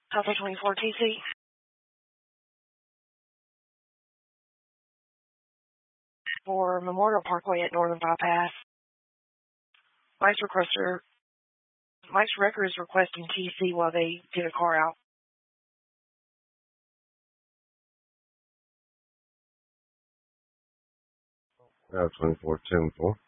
Alpha 24 TC. For Memorial Parkway at Northern Bypass. Mike's wrecker is requesting TC while they get a car out. Alpha 24 10-4.